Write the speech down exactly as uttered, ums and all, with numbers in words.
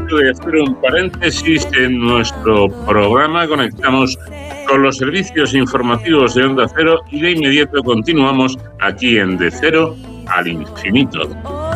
momento de hacer un paréntesis en nuestro programa. Conectamos con los servicios informativos de Onda Cero y de inmediato continuamos aquí en De Cero al Infinito.